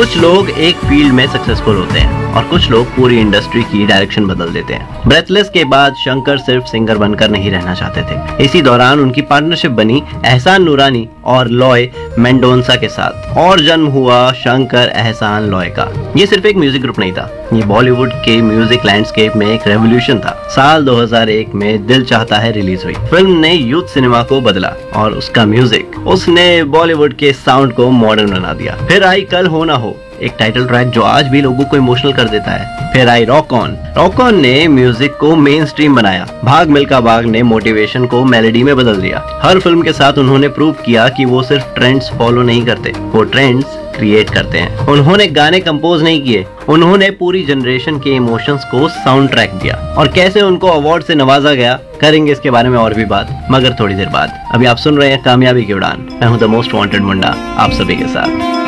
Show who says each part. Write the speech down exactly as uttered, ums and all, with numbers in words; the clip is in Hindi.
Speaker 1: कुछ लोग एक फील्ड में सक्सेसफुल होते हैं और कुछ लोग पूरी इंडस्ट्री की डायरेक्शन बदल देते हैं। ब्रेथलेस के बाद शंकर सिर्फ सिंगर बनकर नहीं रहना चाहते थे। इसी दौरान उनकी पार्टनरशिप बनी एहसान नूरानी और लॉय मेंडोंसा के साथ और जन्म हुआ शंकर एहसान लॉय का। ये सिर्फ एक म्यूजिक ग्रुप नहीं था, ये बॉलीवुड के म्यूजिक लैंडस्केप में एक रेवोल्यूशन था। साल दो हज़ार एक में दिल चाहता है रिलीज हुई। फिल्म ने यूथ सिनेमा को बदला और उसका म्यूजिक उसने बॉलीवुड के साउंड को मॉडर्न बना दिया। फिर आई कल हो ना हो, एक टाइटल ट्रैक जो आज भी लोगों को इमोशनल कर देता है। फिर आई रॉक ऑन। रॉक ऑन ने म्यूजिक को मेन स्ट्रीम बनाया। भाग मिल्खा भाग ने मोटिवेशन को मेलोडी में बदल दिया। हर फिल्म के साथ उन्होंने प्रूव किया कि वो सिर्फ ट्रेंड्स फॉलो नहीं करते, वो ट्रेंड्स क्रिएट करते हैं। उन्होंने गाने कंपोज नहीं किए, उन्होंने पूरी जनरेशन के इमोशंस को साउंड ट्रैक दिया। और कैसे उनको अवार्ड से नवाजा गया, करेंगे इसके बारे में और भी बात, मगर थोड़ी देर बाद। अभी आप सुन रहे हैं कामयाबी की उड़ान। मैं हूं द मोस्ट वांटेड मुंडा आप सभी के साथ।